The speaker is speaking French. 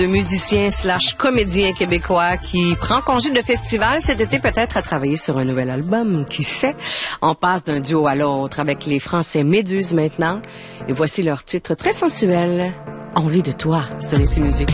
De musicien slash comédien québécois qui prend congé de festival cet été peut-être à travailler sur un nouvel album. Qui sait? On passe d'un duo à l'autre avec les Français Méduse maintenant. Et voici leur titre très sensuel. Envie de toi sur les Musique.